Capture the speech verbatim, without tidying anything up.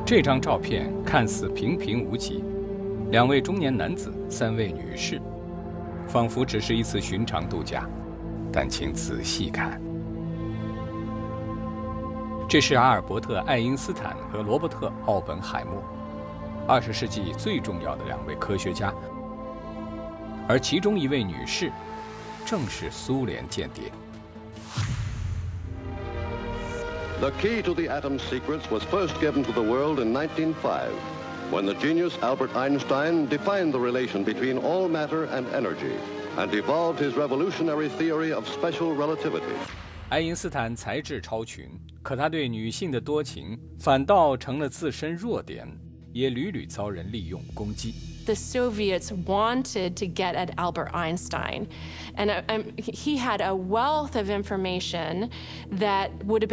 这张照片看似平平无奇，两位中年男子，三位女士，仿佛只是一次寻常度假。但请仔细看，这是阿尔伯特·爱因斯坦和罗伯特·奥本海默，二十世纪最重要的两位科学家，而其中一位女士正是苏联间谍。 The key to the atom's secrets was first given to the world in nineteen oh five, when the genius Albert Einstein defined the relation between all matter and energy, and evolved his revolutionary theory of special relativity. 爱因斯坦才智超群，可他对女性的多情反倒成了自身弱点，也屡屡遭人利用攻击。 The Soviets wanted to get at Albert Einstein, and um, he had a wealth of information that would have been